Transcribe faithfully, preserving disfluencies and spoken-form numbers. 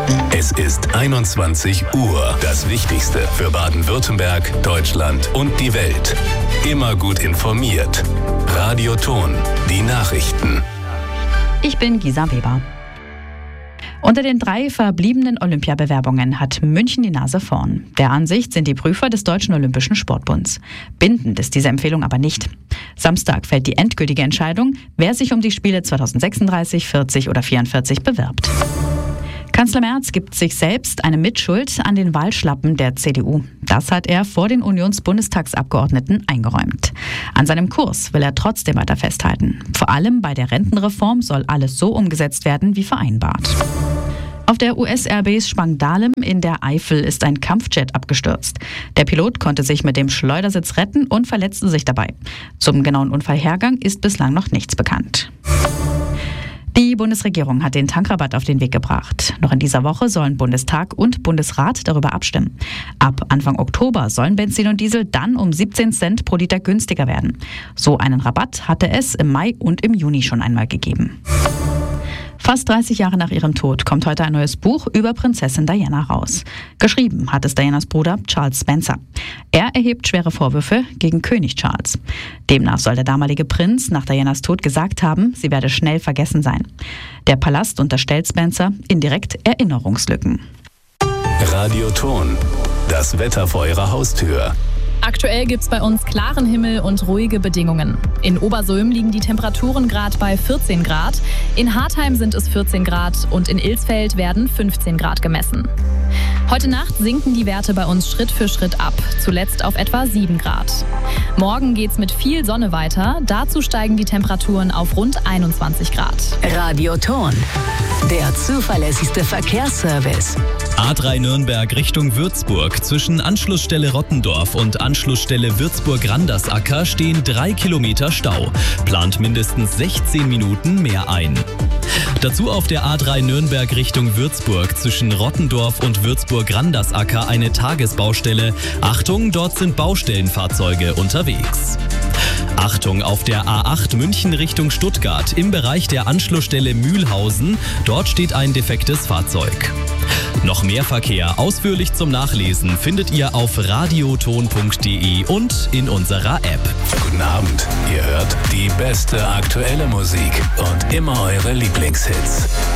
Es ist einundzwanzig Uhr. Das Wichtigste für Baden-Württemberg, Deutschland und die Welt. Immer gut informiert. Radio Thon, die Nachrichten. Ich bin Gisa Weber. Unter den drei verbliebenen Olympiabewerbungen hat München die Nase vorn. Der Ansicht sind die Prüfer des Deutschen Olympischen Sportbunds. Bindend ist diese Empfehlung aber nicht. Samstag fällt die endgültige Entscheidung, wer sich um die Spiele zweitausendsechsunddreißig, vierzig oder vierundvierzig bewirbt. Kanzler Merz gibt sich selbst eine Mitschuld an den Wahlschlappen der C D U. Das hat er vor den Unionsbundestagsabgeordneten eingeräumt. An seinem Kurs will er trotzdem weiter festhalten. Vor allem bei der Rentenreform soll alles so umgesetzt werden wie vereinbart. Auf der U S-Air Base Spangdahlem in der Eifel ist ein Kampfjet abgestürzt. Der Pilot konnte sich mit dem Schleudersitz retten und verletzte sich dabei. Zum genauen Unfallhergang ist bislang noch nichts bekannt. Die Bundesregierung hat den Tankrabatt auf den Weg gebracht. Noch in dieser Woche sollen Bundestag und Bundesrat darüber abstimmen. Ab Anfang Oktober sollen Benzin und Diesel dann um siebzehn Cent pro Liter günstiger werden. So einen Rabatt hatte es im Mai und im Juni schon einmal gegeben. Fast dreißig Jahre nach ihrem Tod kommt heute ein neues Buch über Prinzessin Diana raus. Geschrieben hat es Dianas Bruder Charles Spencer. Er erhebt schwere Vorwürfe gegen König Charles. Demnach soll der damalige Prinz nach Dianas Tod gesagt haben, sie werde schnell vergessen sein. Der Palast unterstellt Spencer indirekt Erinnerungslücken. Radio Thon, das Wetter vor Ihrer Haustür. Aktuell gibt's bei uns klaren Himmel und ruhige Bedingungen. In Obersulm liegen die Temperaturen gerade bei vierzehn Grad, in Hartheim sind es vierzehn Grad und in Ilsfeld werden fünfzehn Grad gemessen. Heute Nacht sinken die Werte bei uns Schritt für Schritt ab, zuletzt auf etwa sieben Grad. Morgen geht's mit viel Sonne weiter, dazu steigen die Temperaturen auf rund einundzwanzig Grad. Radio Thon, der zuverlässigste Verkehrsservice. A drei Nürnberg Richtung Würzburg. Zwischen Anschlussstelle Rottendorf und Anschlussstelle Würzburg-Randersacker stehen drei Kilometer Stau. Plant mindestens sechzehn Minuten mehr ein. Dazu auf der A drei Nürnberg Richtung Würzburg zwischen Rottendorf und Würzburg-Randersacker eine Tagesbaustelle. Achtung, dort sind Baustellenfahrzeuge unterwegs. Achtung auf der A acht München Richtung Stuttgart im Bereich der Anschlussstelle Mühlhausen. Dort steht ein defektes Fahrzeug. Noch mehr Verkehr ausführlich zum Nachlesen findet ihr auf radioton punkt de und in unserer App. Guten Abend, ihr hört die beste aktuelle Musik und immer eure Lieblingshits.